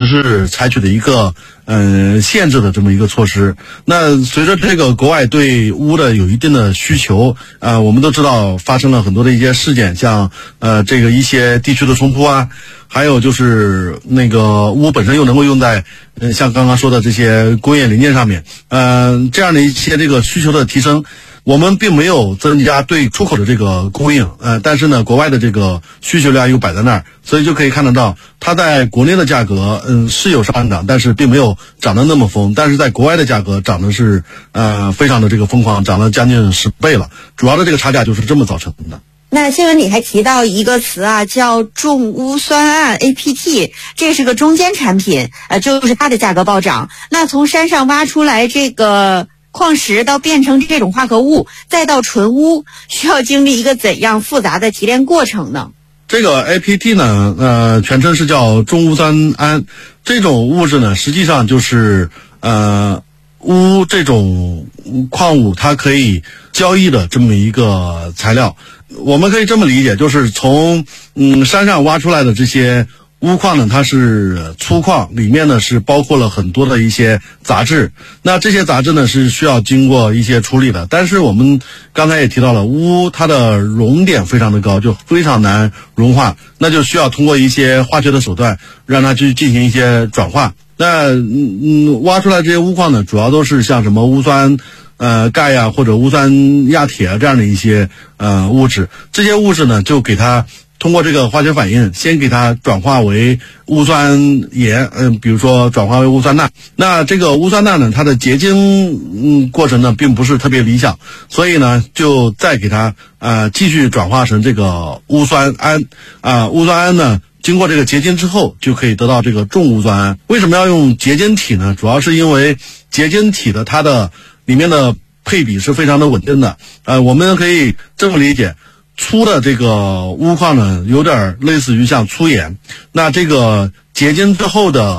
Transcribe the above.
是采取的一个限制的这么一个措施。那随着这个国外对钨的有一定的需求，我们都知道发生了很多的一些事件，像这个一些地区的冲突啊，还有就是那个钨本身又能够用在像刚刚说的这些工业零件上面，这样的一些这个需求的提升，我们并没有增加对出口的这个供应，但是呢，国外的这个需求量又摆在那儿，所以就可以看得到，它在国内的价格，是有上涨，但是并没有涨得那么疯，但是在国外的价格涨的是，非常的这个疯狂，涨了将近10倍了。主要的这个差价就是这么造成的。 那新闻里还提到一个词啊，叫重钨酸铵 APT， 这是个中间产品，就是它的价格暴涨。那从山上挖出来这个矿石到变成这种化合物，再到纯钨，需要经历一个怎样复杂的提炼过程呢？ 这个 APT 呢，全称是叫重钨酸铵，这种物质呢，实际上就是钨这种矿物它可以交易的这么一个材料。我们可以这么理解，就是从山上挖出来的这些钨矿呢，它是粗矿，里面呢是包括了很多的一些杂质，那这些杂质呢是需要经过一些处理的。但是我们刚才也提到了，钨它的熔点非常的高，就非常难融化，那就需要通过一些化学的手段让它去进行一些转化。那挖出来这些钨矿呢，主要都是像什么钨酸钙呀，或者钨酸亚铁啊这样的一些物质，这些物质呢就给它通过这个化学反应，先给它转化为钨酸盐，比如说转化为钨酸钠。那这个钨酸钠呢，它的结晶过程呢并不是特别理想，所以呢就再给它继续转化成这个钨酸铵钨酸铵呢，经过这个结晶之后，就可以得到这个重钨酸铵。为什么要用结晶体呢？主要是因为结晶体的它的里面的配比是非常的稳定的。我们可以这么理解，粗的这个钨矿呢，有点类似于像粗盐，那这个结晶之后的